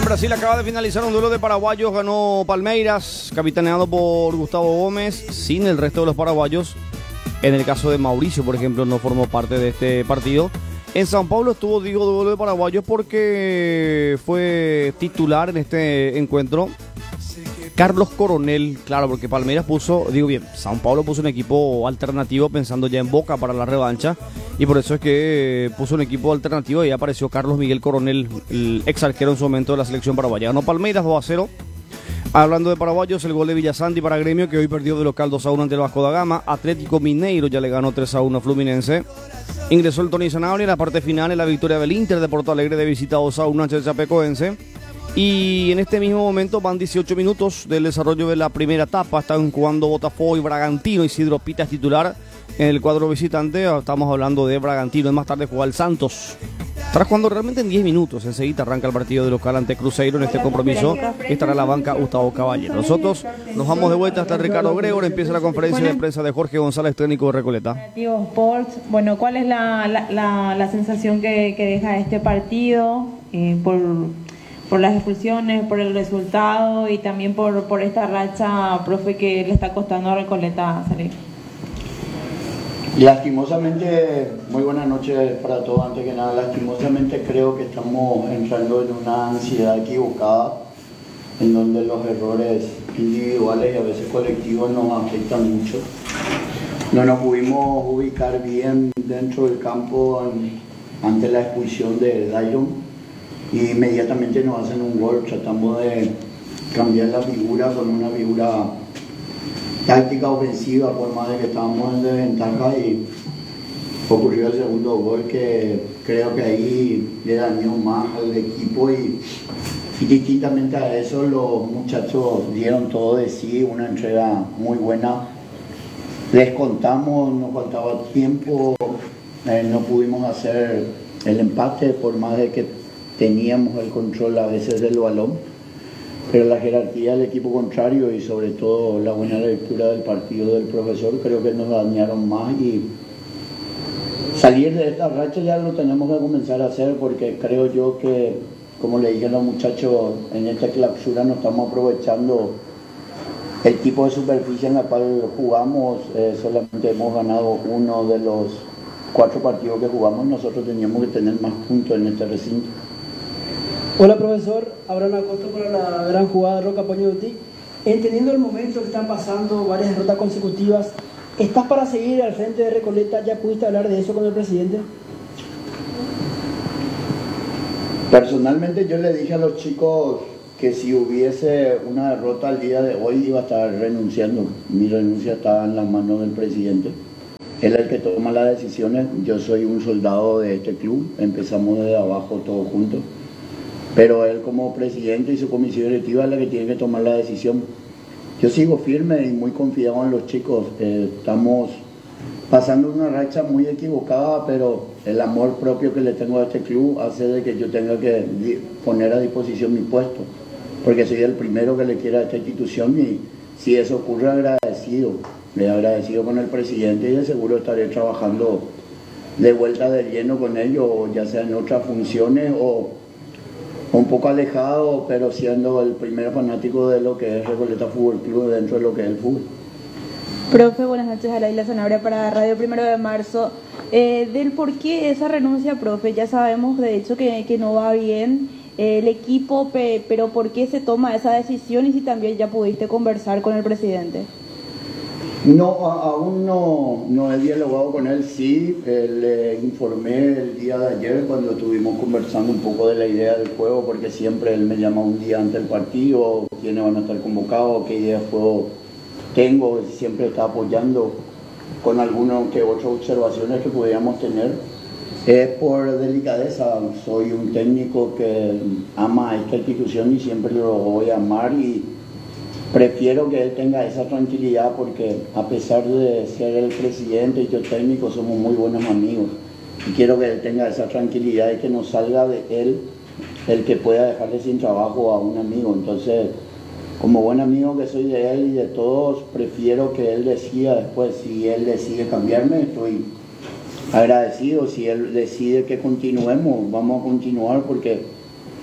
Brasil acaba de finalizar un duelo de paraguayos, ganó Palmeiras, capitaneado por Gustavo Gómez, sin el resto de los paraguayos. En el caso de Mauricio, por ejemplo, no formó parte de este partido. En São Paulo estuvo, digo, duelo de paraguayos porque fue titular en este encuentro Carlos Coronel, claro, porque Palmeiras puso, digo bien, São Paulo puso un equipo alternativo pensando ya en Boca para la revancha, y por eso es que puso un equipo alternativo y apareció Carlos Miguel Coronel, el ex arquero en su momento de la selección paraguaya. Ganó Palmeiras 2-0. Hablando de paraguayos, el gol de Villasanti para Gremio, que hoy perdió de local 2-1 ante el Vasco da Gama. Atlético Mineiro ya le ganó 3-1 a Fluminense. Ingresó el Tony Sanabria en la parte final en la victoria del Inter de Porto Alegre de visita 2-1 ante el Chapecoense. Y en este mismo momento van 18 minutos del desarrollo de la primera etapa. Están jugando Botafogo y Bragantino. Isidro Pita es titular en el cuadro visitante. Estamos hablando de Bragantino. Más tarde juega el Santos. Estará jugando realmente en 10 minutos. Enseguida arranca el partido de local ante Cruzeiro. En este compromiso estará la banca Gustavo Caballero. Nosotros nos vamos de vuelta hasta Ricardo Gregor. Empieza la conferencia de prensa de Jorge González, técnico de Recoleta. Bueno, ¿cuál es la sensación que deja este partido por las expulsiones, por el resultado y también por esta racha, profe, que le está costando a Recoleta salir? Lastimosamente, muy buenas noches para todos. Antes que nada, lastimosamente creo que estamos entrando en una ansiedad equivocada, en donde los errores individuales y a veces colectivos nos afectan mucho. No nos pudimos ubicar bien dentro del campo ante la expulsión de Dairon, y inmediatamente nos hacen un gol. Tratamos de cambiar la figura con una figura táctica ofensiva, por más de que estábamos en desventaja, y ocurrió el segundo gol, que creo que ahí le dañó más al equipo, y distintamente a eso los muchachos dieron todo de sí, una entrega muy buena. Les contamos, nos faltaba tiempo, no pudimos hacer el empate por más de que teníamos el control a veces del balón, pero la jerarquía del equipo contrario y sobre todo la buena lectura del partido del profesor creo que nos dañaron más, y salir de esta racha ya lo tenemos que comenzar a hacer, porque creo yo que, como le dije a los muchachos, en esta clausura no estamos aprovechando el tipo de superficie en la cual jugamos. Solamente hemos ganado uno de los 4 partidos que jugamos. Nosotros teníamos que tener más puntos en este recinto. Hola, profesor. Abraham Acosta para la gran jugada de Roca Pañuti. Entendiendo el momento que están pasando, varias derrotas consecutivas, ¿estás para seguir al frente de Recoleta? ¿Ya pudiste hablar de eso con el presidente? Personalmente yo le dije a los chicos que si hubiese una derrota al día de hoy iba a estar renunciando. Mi renuncia está en las manos del presidente. Él es el que toma las decisiones. Yo soy un soldado de este club. Empezamos desde abajo todos juntos. Pero él, como presidente, y su comisión directiva es la que tiene que tomar la decisión. Yo sigo firme y muy confiado en los chicos. Estamos pasando una racha muy equivocada, pero el amor propio que le tengo a este club hace de que yo tenga que poner a disposición mi puesto, porque soy el primero que le quiera a esta institución, y si eso ocurre, agradecido con el presidente, y de seguro estaré trabajando de vuelta de lleno con ellos, ya sea en otras funciones o un poco alejado, pero siendo el primer fanático de lo que es Recoleta Fútbol Club dentro de lo que es el fútbol. Profe, buenas noches. A la Isla Sanabria para Radio 1 de Marzo. Del por qué esa renuncia, profe, ya sabemos de hecho que no va bien el equipo, pero ¿por qué se toma esa decisión? Y si también ya pudiste conversar con el presidente. No, aún no he dialogado con él. Sí, le informé el día de ayer cuando estuvimos conversando un poco de la idea del juego, porque siempre él me llama un día antes del partido, quiénes van a estar convocados, qué idea de juego tengo, siempre está apoyando con algunas que otras observaciones que pudiéramos tener. Es por delicadeza, soy un técnico que ama a esta institución y siempre lo voy a amar, y prefiero que él tenga esa tranquilidad, porque a pesar de ser el presidente y yo técnico, somos muy buenos amigos, y quiero que él tenga esa tranquilidad y que no salga de él el que pueda dejarle sin trabajo a un amigo. Entonces, como buen amigo que soy de él y de todos, prefiero que él decida después. Si él decide cambiarme, estoy agradecido. Si él decide que continuemos, vamos a continuar, porque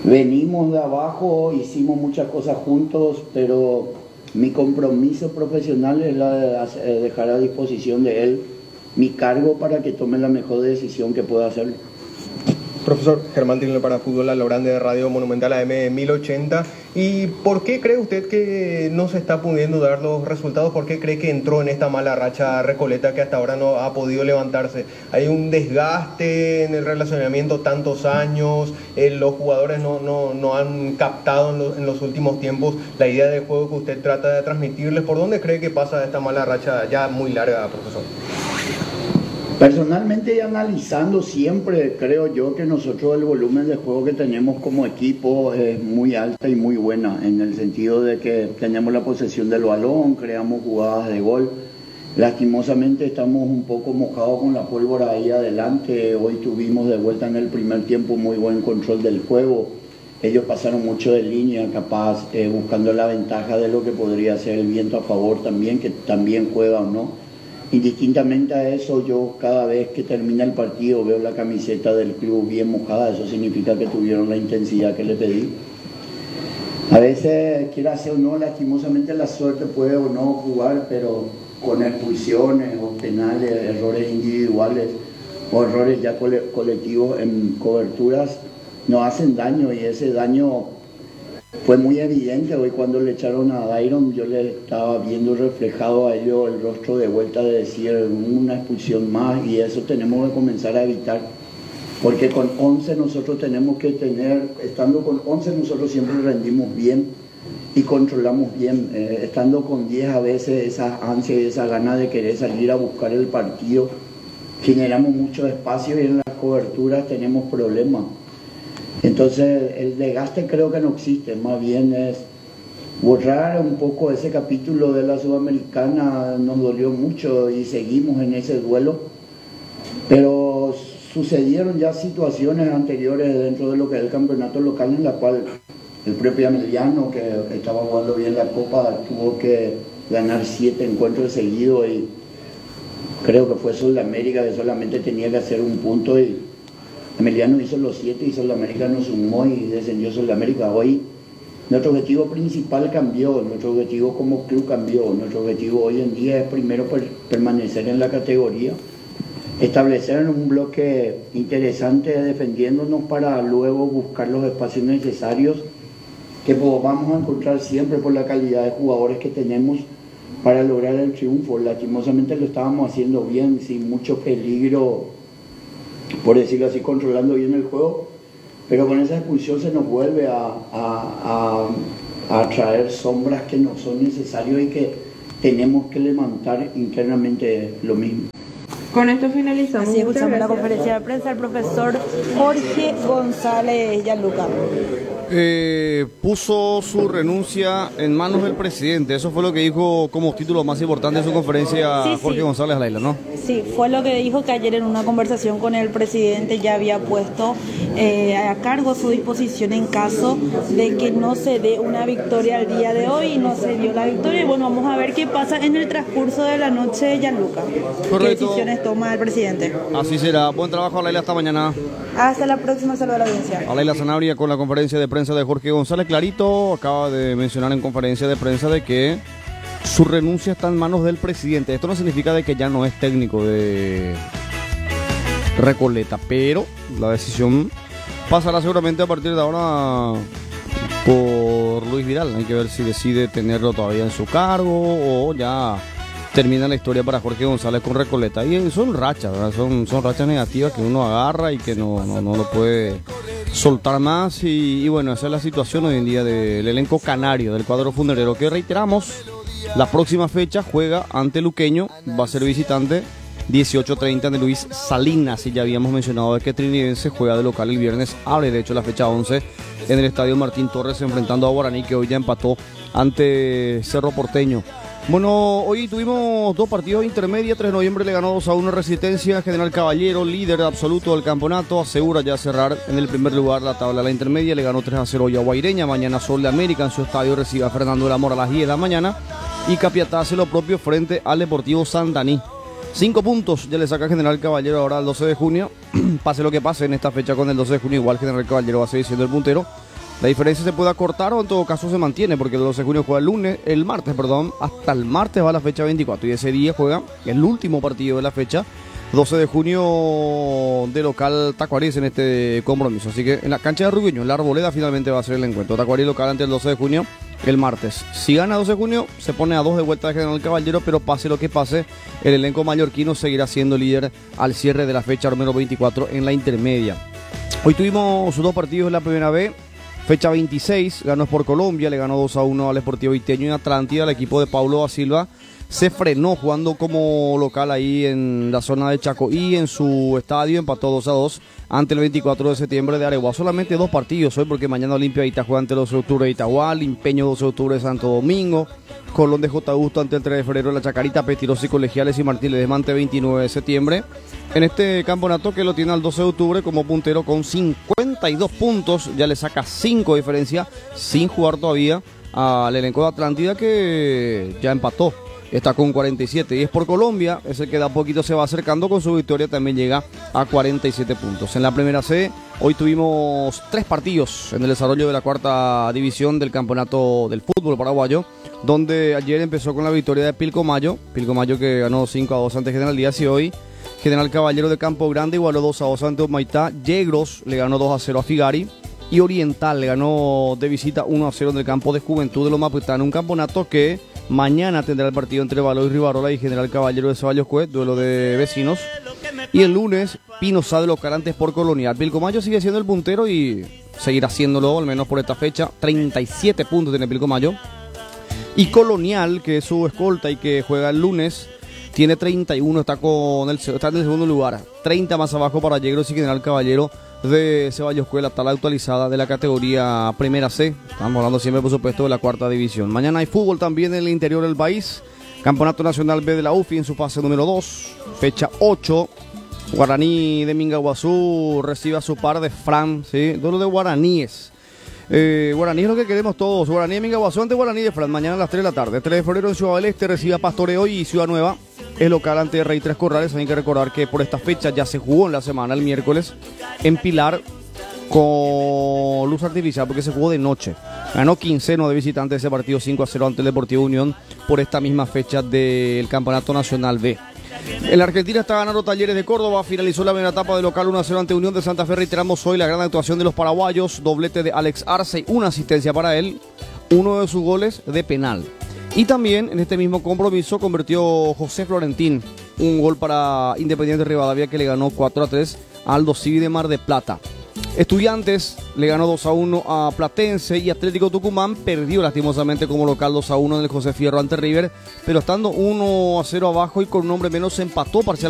Venimos de abajo, hicimos muchas cosas juntos, pero mi compromiso profesional es la de dejar a disposición de él mi cargo para que tome la mejor decisión que pueda hacer. Profesor Germán Tilner para Fútbol a lo Grande de Radio Monumental AM 1080. ¿Y por qué cree usted que no se está pudiendo dar los resultados? ¿Por qué cree que entró en esta mala racha Recoleta que hasta ahora no ha podido levantarse? ¿Hay un desgaste en el relacionamiento tantos años? ¿Los jugadores no han captado en los últimos tiempos la idea de juego que usted trata de transmitirles? ¿Por dónde cree que pasa esta mala racha ya muy larga, profesor? Personalmente y analizando siempre, creo yo que nosotros el volumen de juego que tenemos como equipo es muy alta y muy buena, en el sentido de que tenemos la posesión del balón, creamos jugadas de gol. Lastimosamente estamos un poco mojados con la pólvora ahí adelante. Hoy tuvimos de vuelta en el primer tiempo muy buen control del juego. Ellos pasaron mucho de línea, capaz buscando la ventaja de lo que podría ser el viento a favor también, que también juega o no. Indistintamente a eso, yo cada vez que termina el partido veo la camiseta del club bien mojada. Eso significa que tuvieron la intensidad que le pedí. A veces, quiera ser o no, lastimosamente la suerte puede o no jugar, pero con expulsiones o penales, errores individuales o errores ya colectivos en coberturas nos hacen daño, y ese daño fue muy evidente. Hoy cuando le echaron a Dairon, yo le estaba viendo reflejado a ellos el rostro de vuelta de decir una expulsión más, y eso tenemos que comenzar a evitar, porque con 11 nosotros tenemos que tener, estando con 11 nosotros siempre rendimos bien y controlamos bien, estando con 10 a veces esa ansia y esa gana de querer salir a buscar el partido, generamos mucho espacio y en las coberturas tenemos problemas. Entonces el desgaste creo que no existe, más bien es borrar un poco ese capítulo de la Sudamericana. Nos dolió mucho y seguimos en ese duelo, pero sucedieron ya situaciones anteriores dentro de lo que es el campeonato local, en la cual el propio Emiliano, que estaba jugando bien la Copa, tuvo que ganar 7 encuentros seguidos, y creo que fue Sudamérica que solamente tenía que hacer un punto, y Emiliano hizo los 7 y Sudamérica nos sumó y descendió Sudamérica. Hoy nuestro objetivo principal cambió, nuestro objetivo como club cambió. Nuestro objetivo hoy en día es primero permanecer en la categoría, establecer un bloque interesante defendiéndonos para luego buscar los espacios necesarios que vamos a encontrar siempre por la calidad de jugadores que tenemos para lograr el triunfo. Lastimosamente lo estábamos haciendo bien, sin mucho peligro, por decirlo así, controlando bien el juego, pero con esa expulsión se nos vuelve a traer sombras que no son necesarias y que tenemos que levantar internamente lo mismo. Con esto finalizamos. Así escuchamos la conferencia de prensa del profesor Jorge González Gianluca. Puso su renuncia en manos del presidente. Eso fue lo que dijo como título más importante de su conferencia, sí, Jorge González Laila, ¿no? Sí, fue lo que dijo, que ayer en una conversación con el presidente ya había puesto a cargo su disposición en caso de que no se dé una victoria al día de hoy, y no se dio la victoria. Y bueno, vamos a ver qué pasa en el transcurso de la noche, Gianluca. Correcto. ¿Qué decisiones toma el presidente? Así será. Buen trabajo, Laila, hasta mañana. Hasta la próxima, saludos a la audiencia. Laila Sanabria con la conferencia de prensa de Jorge González. Clarito acaba de mencionar en conferencia de prensa de que su renuncia está en manos del presidente. Esto no significa de que ya no es técnico de Recoleta, pero la decisión pasará seguramente a partir de ahora por Luis Vidal. Hay que ver si decide tenerlo todavía en su cargo o ya termina la historia para Jorge González con Recoleta. Y son rachas, ¿verdad? Son rachas negativas que uno agarra y que no lo puede soltar más. Y bueno, esa es la situación hoy en día del elenco canario, del cuadro funderero, que reiteramos, la próxima fecha juega ante Luqueño, va a ser visitante 18:30 de Luis Salinas, y ya habíamos mencionado de que Trinidense juega de local el viernes, abre de hecho la fecha 11 en el estadio Martín Torres, enfrentando a Guaraní, que hoy ya empató ante Cerro Porteño. Bueno, hoy tuvimos 2 partidos de intermedia. 3 de noviembre le ganó 2-1 Resistencia. General Caballero, líder absoluto del campeonato, asegura ya cerrar en el primer lugar la tabla de la intermedia. Le ganó 3-0 hoy a Guaireña. Mañana Sol de América en su estadio recibe a Fernando del Amor a las 10 de la mañana. Y Capiatá hace lo propio frente al Deportivo Santaní. 5 puntos ya le saca General Caballero ahora al 12 de junio. Pase lo que pase en esta fecha con el 12 de junio, igual General Caballero va a seguir siendo el puntero. La diferencia se puede acortar o en todo caso se mantiene, porque el 12 de junio juega el martes, hasta el martes va la fecha 24 y ese día juega el último partido de la fecha, 12 de junio de local Tacuarís en este compromiso. Así que en la cancha de Rubiño, en la Arboleda, finalmente va a ser el encuentro. Tacuarís local ante el 12 de junio el martes. Si gana 12 de junio, se pone a 2 de vuelta de General Caballero, pero pase lo que pase, el elenco mallorquino seguirá siendo líder al cierre de la fecha número 24 en la intermedia. Hoy tuvimos 2 partidos en la primera B. Fecha 26, ganó por Colombia, le ganó 2-1 al Sportivo Viteño. En Atlántida, el equipo de Paulo da Silva se frenó jugando como local ahí en la zona de Chaco y en su estadio empató 2-2 ante el 24 de septiembre de Areguá. Solamente 2 partidos hoy, porque mañana Olimpia Ita juega ante el 12 de octubre de Itaguá, Limpeño 12 de octubre de Santo Domingo, Colón de J. Augusto ante el 3 de febrero de la Chacarita, Petirosi Colegiales y Martínez de Mante 29 de septiembre. En este campeonato que lo tiene al 12 de octubre como puntero con 52 puntos, ya le saca 5 de diferencia sin jugar todavía al elenco de Atlántida, que ya empató, está con 47 y es por Colombia, es el que de a poquito se va acercando, con su victoria también llega a 47 puntos. En la primera C hoy tuvimos 3 partidos en el desarrollo de la 4ª división del campeonato del fútbol paraguayo, donde ayer empezó con la victoria de Pilcomayo que ganó 5-2 ante General Díaz, y hoy General Caballero de Campo Grande igualó 2-2 ante Humaitá, Yegros le ganó 2-0 a Figari y Oriental le ganó de visita 1-0 en el campo de Juventud de los Maputanos. Un campeonato que mañana tendrá el partido entre Való y Rivarola y General Caballero de Ceballos Cuet, duelo de vecinos. Y el lunes Pino Sá local ante Sport Colonial. Pilcomayo sigue siendo el puntero y seguirá haciéndolo al menos por esta fecha. 37 puntos tiene Pilcomayo. Y Colonial, que es su escolta y que juega el lunes, tiene 31, está en el segundo lugar. 30 más abajo para Yegros y General Caballero de Ceballos Cuela, tabla actualizada de la categoría Primera C. Estamos hablando siempre, por supuesto, de la 4ª división. Mañana hay fútbol también en el interior del país. Campeonato Nacional B de la UFI en su fase número 2, fecha 8. Guaraní de Mingaguazú recibe a su par de Fran, ¿sí? Duelo de guaraníes. Guaraní es lo que queremos todos. Guaraní de Mingaguazú ante Guaraní de Fran, mañana a las 3 de la tarde. 3 de febrero en Ciudad del Este recibe a Pastoreo y Ciudad Nueva es local ante Rey Tres Corrales. Hay que recordar que por esta fecha ya se jugó en la semana, el miércoles, en Pilar con luz artificial, porque se jugó de noche. Ganó Quinceno de visitante ese partido 5-0 ante el Deportivo Unión por esta misma fecha del Campeonato Nacional B. En la Argentina está ganando Talleres de Córdoba, finalizó la primera etapa de local 1-0 ante Unión de Santa Fe. Reiteramos hoy la gran actuación de los paraguayos, doblete de Alex Arce y una asistencia para él, uno de sus goles de penal. Y también en este mismo compromiso convirtió José Florentín un gol para Independiente Rivadavia, que le ganó 4-3 a Aldo Civi de Mar de Plata. Estudiantes le ganó 2-1 a Platense y Atlético Tucumán perdió lastimosamente como local 2-1 en el José Fierro ante River, pero estando 1-0 abajo y con un hombre menos empató parcialmente